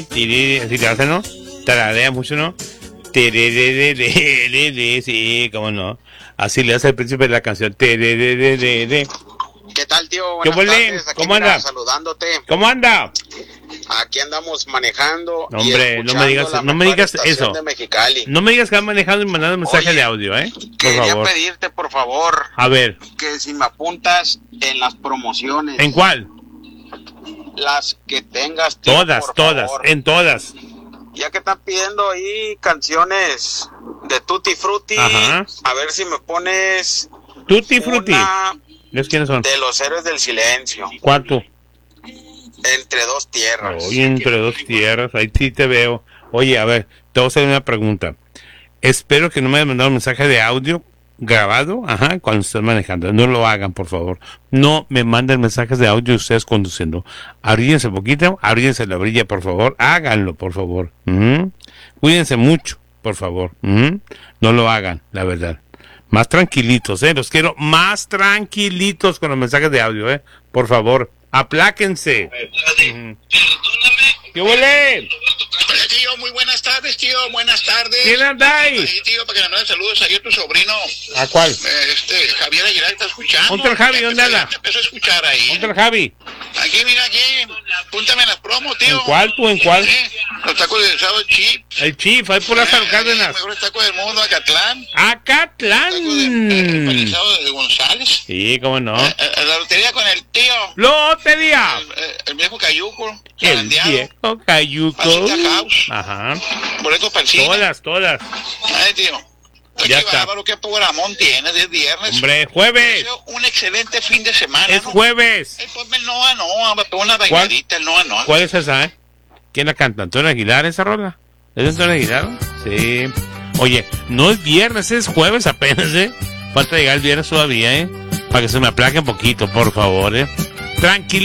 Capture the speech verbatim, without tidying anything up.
Tiriri, así le hace, ¿no? Tararea mucho, ¿no? Terererererere, sí, cómo no. Así le hace el príncipe de la canción. Tererererere. ¿Qué tal, tío? ¿Qué Buenas huele? tardes. Aquí, ¿Cómo mira, anda? saludándote. ¿Cómo anda? Aquí andamos manejando. No, y hombre, no me escuchando digas, la no me mejor digas estación eso. de Mexicali. No me digas que has manejado y mandado un mensaje Oye, de audio, ¿eh? Por Quería favor. pedirte, por favor, A ver, que si me apuntas en las promociones. ¿en cuál? Las que tengas, tío, Todas, por todas, favor. en todas. Ya que están pidiendo ahí canciones de Tutti Frutti, Ajá. a ver si me pones Tutti Frutti. una ¿Los quiénes son? de los Héroes del Silencio, ¿Cuánto? Entre Dos Tierras. Oye, entre dos tierras, ahí sí te veo. Oye, a ver, te voy a hacer una pregunta. Espero que no me hayan mandado un mensaje de audio grabado, ajá, cuando estés manejando. No lo hagan, por favor. No me manden mensajes de audio ustedes conduciendo. Abríense un poquito, abríense la brilla, por favor. Háganlo, por favor. Ujú. Cuídense mucho, por favor. Ujú. No lo hagan, la verdad. Más tranquilitos, ¿eh? Los quiero más tranquilitos con los mensajes de audio, ¿eh? Por favor, apláquense. Ujú. ¿Qué huele? Hola, tío, muy buenas tardes, tío, buenas tardes. ¿Quién anda ahí? Ahí, tío, para que le manden saludos ahí a tu sobrino. ¿A cuál? Eh, Este, Javier Aguilar está escuchando. ¿Dónde está el Javi? Ya ¿Dónde empezó- anda? ya empezó a escuchar ahí. ¿Dónde el Javi? Aquí, mira, aquí, apúntame en las promos, tío. ¿En cuál tú? ¿En cuál? Sí, los tacos de sábado chip. El Chief, ahí por las Eh, Cárdenas. Mejores tacos del mundo, Acatlán. ¡Acatlán! Tacos de eh, empanizado de González. Sí, cómo no. Eh, eh, la lotería con el tío. ¡Lotería! El, eh, el viejo Cayuco. El zarandeado, viejo cayuco. Pasita House. Ajá. Boletos para el cine. Todas, todas. Ay, tío. Ya Qué está. bárbaro, qué programón tienes de viernes. Hombre, jueves. Deseo un excelente fin de semana. Es ¿no? jueves. Ay, ponme el Noa Noa, me pongo una bailadita, el Noa Noa. ¿Cuál es esa, eh? ¿Quién la canta? ¿Antonio Aguilar esa rola? ¿Es de Antonio Aguilar? Sí. Oye, no es viernes, es jueves apenas, ¿eh? Falta llegar el viernes todavía, ¿eh? Para que se me aplaque un poquito, por favor, ¿eh? Tranquilo.